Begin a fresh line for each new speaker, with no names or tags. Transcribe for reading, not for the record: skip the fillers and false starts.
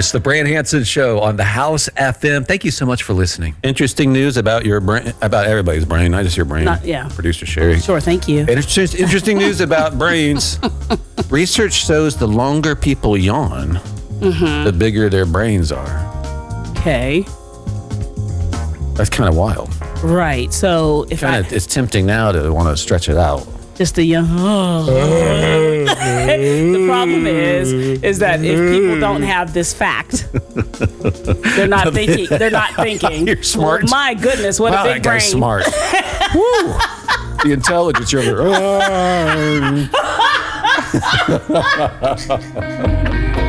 It's the Bran Hansen Show on the House FM. Thank you so much for listening. Interesting news about your brain, about everybody's brain, not just your brain. Producer Sherry.
Sure, thank you.
Interesting news about brains. Research shows the longer people yawn, the bigger their brains are.
Okay.
That's kind of wild.
Right. So if
it's tempting now to want to stretch it out.
Just the young. The problem is that if people don't have this fact, they're not thinking. They're not thinking.
You're smart.
Well, my goodness, what a big
that
brain!
Guy's smart. Woo! The intelligence you're.